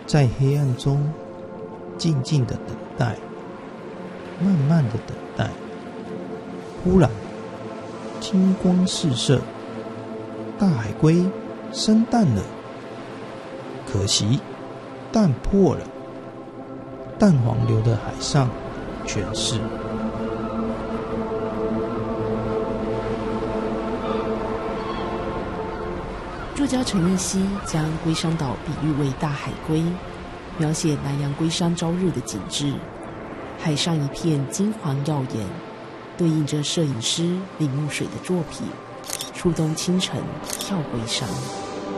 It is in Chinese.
在黑暗中静静的等待，慢慢的等待。忽然金光四射，大海龟生蛋了。可惜蛋破了，蛋黄流的海上全是。 作家陈奕希将龟山岛比喻为大海龟，描写南洋龟山朝日的景致，海上一片金黄耀眼，对应着摄影师林木水的作品《初冬清晨跳龟山》。